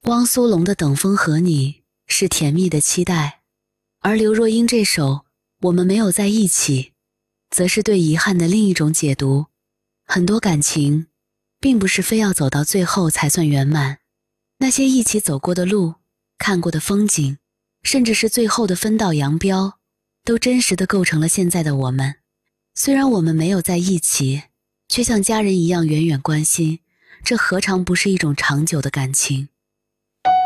汪苏泷的《等风和你》是甜蜜的期待，而刘若英这首《我们没有在一起》则是对遗憾的另一种解读。很多感情并不是非要走到最后才算圆满，那些一起走过的路，看过的风景，甚至是最后的分道扬镳，都真实地构成了现在的我们。虽然我们没有在一起，却像家人一样远远关心，这何尝不是一种长久的感情？